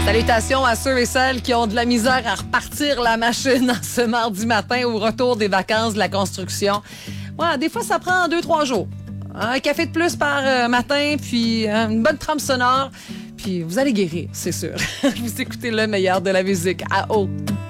Salutations à ceux et celles qui ont de la misère à repartir la machine en ce mardi matin au retour des vacances de la construction. Ouais, des fois, ça prend 2-3 jours. Un café de plus par matin, puis une bonne trempe sonore. Puis vous allez guérir, c'est sûr. Vous écoutez le meilleur de la musique à haut.